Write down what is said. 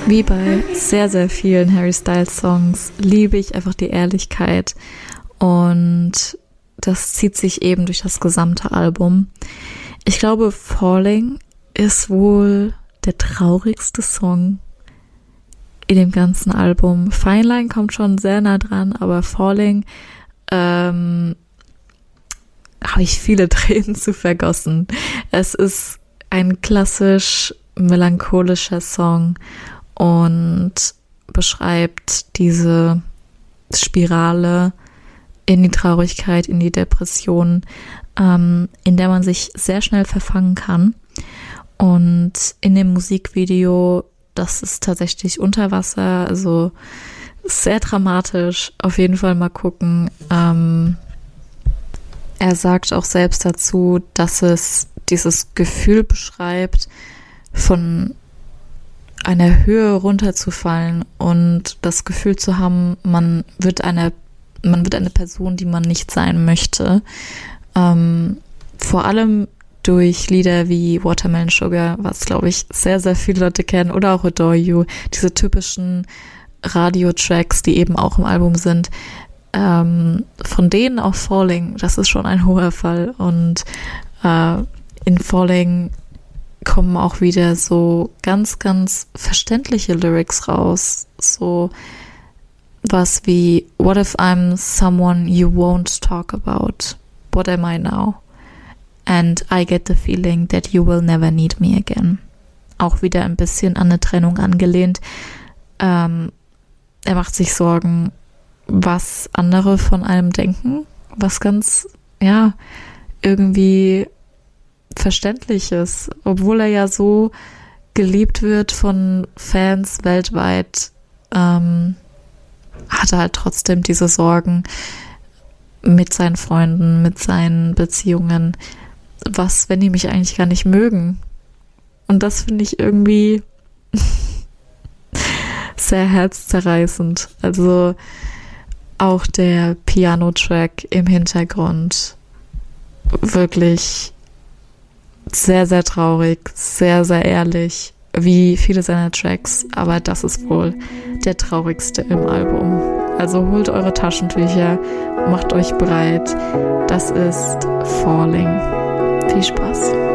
Wie bei sehr, sehr vielen Harry Styles Songs liebe ich einfach die Ehrlichkeit und das zieht sich eben durch das gesamte Album. Ich glaube, Falling ist wohl der traurigste Song in dem ganzen Album. Fine Line kommt schon sehr nah dran, aber Falling habe ich viele Tränen zu vergossen. Es ist ein klassisch melancholischer Song und beschreibt diese Spirale in die Traurigkeit, in die Depression, in der man sich sehr schnell verfangen kann. Und in dem Musikvideo, das ist tatsächlich unter Wasser, also sehr dramatisch, auf jeden Fall mal gucken. Er sagt auch selbst dazu, dass es dieses Gefühl beschreibt, von einer Höhe runterzufallen und das Gefühl zu haben, man wird eine Person, die man nicht sein möchte. Vor allem durch Lieder wie Watermelon Sugar, was, glaube ich, sehr, sehr viele Leute kennen, oder auch Adore You, diese typischen Radio-Tracks, die eben auch im Album sind. Von denen auf Falling, das ist schon ein hoher Fall. Und in Falling kommen auch wieder so ganz, ganz verständliche Lyrics raus. So was wie What if I'm someone you won't talk about? What am I now? And I get the feeling that you will never need me again. Auch wieder ein bisschen an eine Trennung angelehnt. Er macht sich Sorgen, was andere von einem denken, was ganz, ja, irgendwie verständlich ist. Obwohl er ja so geliebt wird von Fans weltweit, hat er halt trotzdem diese Sorgen mit seinen Freunden, mit seinen Beziehungen. Was, wenn die mich eigentlich gar nicht mögen? Und das finde ich irgendwie sehr herzzerreißend. Also auch der Piano-Track im Hintergrund wirklich sehr, sehr traurig, sehr, sehr ehrlich, wie viele seiner Tracks, aber das ist wohl der traurigste im Album. Also holt eure Taschentücher, macht euch bereit. Das ist Falling. Viel Spaß.